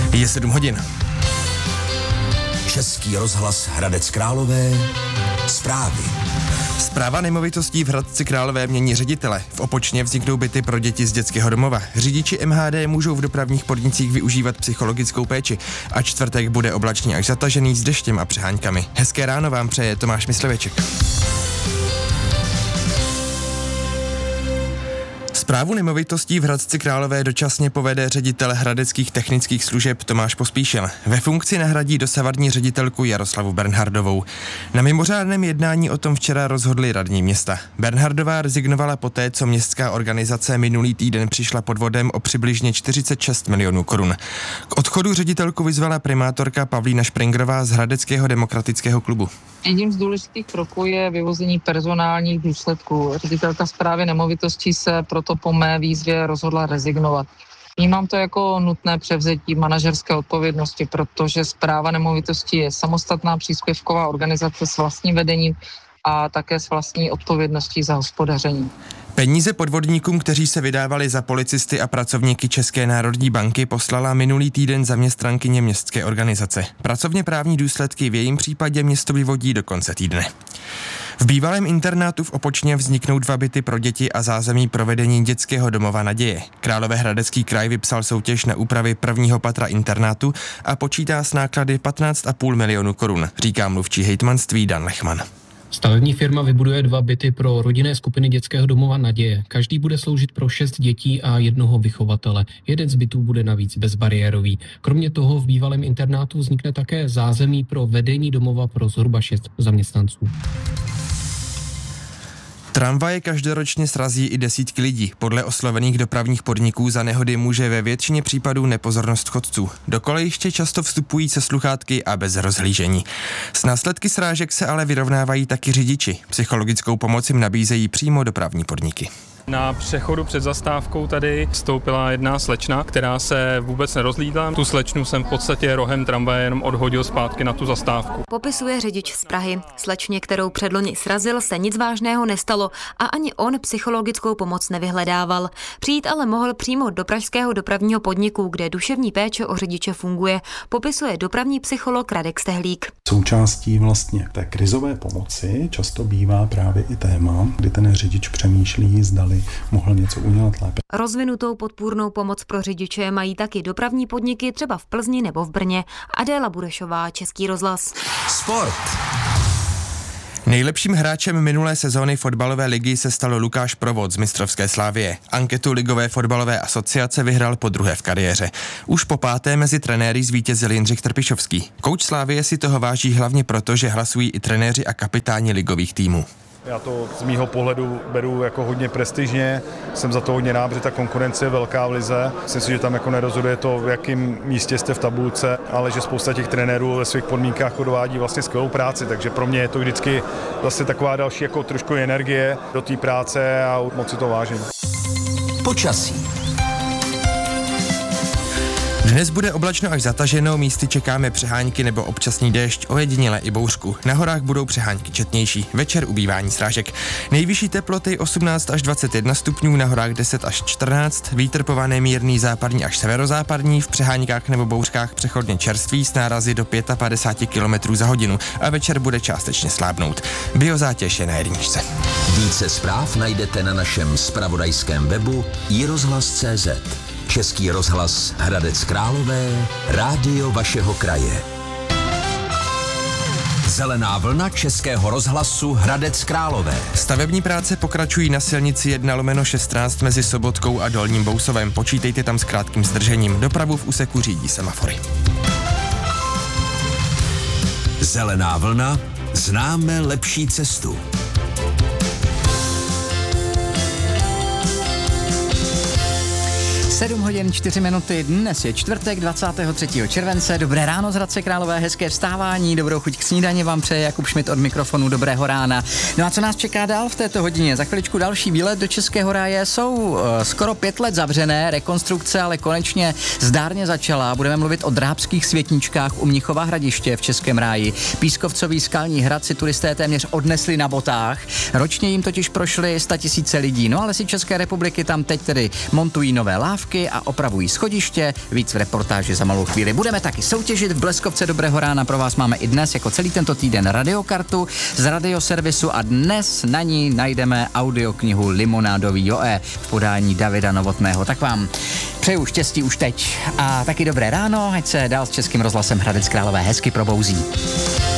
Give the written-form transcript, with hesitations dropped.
Je 7 hodin. Český rozhlas Hradec Králové. Zprávy. Správa nemovitostí v Hradci Králové mění ředitele. V Opočně vzniknou byty pro děti z dětského domova. Řidiči MHD můžou v dopravních podnicích využívat psychologickou péči. A čtvrtek bude oblačný až zatažený s deštěm a přeháňkami. Hezké ráno vám přeje Tomáš Mysliveček. Správu nemovitostí v Hradci Králové dočasně povede ředitel hradeckých technických služeb Tomáš Pospíšil. Ve funkci nahradí dosavadní ředitelku Jaroslavu Bernhardovou. Na mimořádném jednání o tom včera rozhodli radní města. Bernhardová rezignovala poté, co městská organizace minulý týden přišla podvodem o přibližně 46 milionů korun. K odchodu ředitelku vyzvala primátorka Pavlína Šprengrová z Hradeckého demokratického klubu. Jedním z důležitých kroků je vyvození personálních důsledků. Ředitelka správy nemovitostí se proto po mé výzvě rozhodla rezignovat. Vnímám to jako nutné převzetí manažerské odpovědnosti, protože správa nemovitostí je samostatná příspěvková organizace s vlastním vedením a také s vlastní odpovědností za hospodaření. Peníze podvodníkům, kteří se vydávali za policisty a pracovníky České národní banky, poslala minulý týden zaměstnankyně městské organizace. Pracovně právní důsledky v jejím případě město vyvodí do konce týdne. V bývalém internátu v Opočně vzniknou 2 byty pro děti a zázemí pro vedení dětského domova Naděje. Královéhradecký kraj vypsal soutěž na úpravy prvního patra internátu a počítá s náklady 15,5 milionu korun, říká mluvčí hejtmanství Dan Lechman. Stavební firma vybuduje 2 byty pro rodinné skupiny dětského domova Naděje. Každý bude sloužit pro 6 dětí a 1 vychovatele. Jeden z bytů bude navíc bezbariérový. Kromě toho v bývalém internátu vznikne také zázemí pro vedení domova pro zhruba 6 zaměstnanců. Tramvaje každoročně srazí i desítky lidí. Podle oslovených dopravních podniků za nehody může ve většině případů nepozornost chodců. Do kolejiště často vstupují se sluchátky a bez rozhlížení. S následky srážek se ale vyrovnávají taky řidiči. Psychologickou pomoc jim nabízejí přímo dopravní podniky. Na přechodu před zastávkou tady vstoupila jedna slečna, která se vůbec nerozhlídla. Tu slečnu jsem v podstatě rohem tramvaje jenom odhodil zpátky na tu zastávku. Popisuje řidič z Prahy. Slečně, kterou předloni srazil, se nic vážného nestalo a ani on psychologickou pomoc nevyhledával. Přijít ale mohl přímo do pražského dopravního podniku, kde duševní péče o řidiče funguje, popisuje dopravní psycholog Radek Stehlík. Součástí vlastně té krizové pomoci často bývá právě i téma, kdy ten řidič přemýšlí, zdali mohl něco udělat lépe. Rozvinutou podpůrnou pomoc pro řidiče mají taky dopravní podniky třeba v Plzni nebo v Brně. Adéla Burešová, Český rozhlas. Sport. Nejlepším hráčem minulé sezóny fotbalové ligy se stal Lukáš Provod z mistrovské Slavie. Anketu Ligové fotbalové asociace vyhrál po 2. v kariéře. Už po 5. mezi trenéry zvítězil Jindřich Trpišovský. Kouč Slavie si toho váží hlavně proto, že hlasují i trenéři a kapitáni ligových týmů. Já to z mýho pohledu beru jako hodně prestižně, jsem za to hodně rád, že ta konkurence je velká v lize. Myslím si, že tam jako nerozhoduje to, v jakém místě jste v tabulce, ale že spousta těch trenérů ve svých podmínkách odvádí vlastně skvělou práci, takže pro mě je to vždycky zase taková další jako trošku energie do té práce a moc si to vážím. Počasí. Dnes bude oblačno až zataženo, místy čekáme přehánky nebo občasný déšť, ojediněle i bouřku. Na horách budou přehánky četnější, večer ubývání srážek. Nejvyšší teploty 18 až 21 stupňů, na horách 10 až 14, vítr pované mírný západní až severozápadní, v přeháňkách nebo bouřkách přechodně čerstvý s nárazy do 55 km za hodinu a večer bude částečně slábnout. Biozátěž je na 1. Více zpráv najdete na našem zpravodajském webu iRozhlas.cz. Český rozhlas Hradec Králové, rádio vašeho kraje. Zelená vlna Českého rozhlasu Hradec Králové. Stavební práce pokračují na silnici 1/16 mezi Sobotkou a Dolním Bousovem. Počítejte tam s krátkým zdržením. Dopravu v úseku řídí semafory. Zelená vlna, známe lepší cestu. 7 hodin 4 minuty, dnes je čtvrtek 23. července, dobré ráno z Hradce Králové, hezké vstávání, dobrou chuť k snídani vám přeje Jakub Šmit od mikrofonu, dobrého rána. No a co nás čeká dál v této hodině? Za chviličku další výlet do Českého ráje, jsou skoro 5 let zavřené, rekonstrukce ale konečně zdárně začala, budeme mluvit o drábských světničkách u Mnichova Hradiště v Českém ráji. Pískovcový skalní hrad si turisté téměř odnesli na botách, ročně jim totiž prošly 100 000 lidí, no ale si České republiky tam teď tedy montují nové lávky, schůdky a opravují schodiště. Víc v reportáži za malou chvíli. Budeme taky soutěžit v Bleskovce Dobrého rána. Pro vás máme i dnes, jako celý tento týden, radiokartu z radioservisu a dnes na ní najdeme audioknihu Limonádový Joe v podání Davida Novotného. Tak vám přeju štěstí už teď a taky dobré ráno, ať se dál s Českým rozhlasem Hradec Králové hezky probouzí.